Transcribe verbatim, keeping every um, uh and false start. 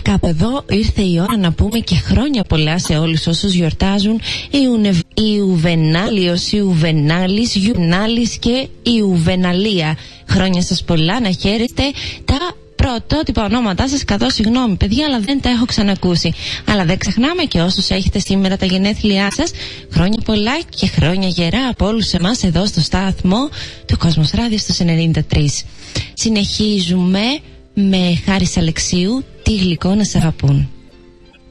κάπου εδώ ήρθε η ώρα να πούμε και χρόνια πολλά σε όλους όσους γιορτάζουν Ιουβενάλιος, Ιουβενάλης, Ιουνάλης και Ιουβεναλία. Χρόνια σας πολλά, να χαίρεστε τα πρωτότυπα ονόματά σας, καθώς συγγνώμη παιδιά, αλλά δεν τα έχω ξανακούσει. Αλλά δεν ξεχνάμε και όσους έχετε σήμερα τα γενέθλιά σας, χρόνια πολλά και χρόνια γερά από όλους εμάς εδώ στο σταθμό του Κόσμος Ράδιο στους ενενήντα τρία. Συνεχίζουμε με Χάρης Αλεξίου, τι γλυκό να σ' αγαπούν.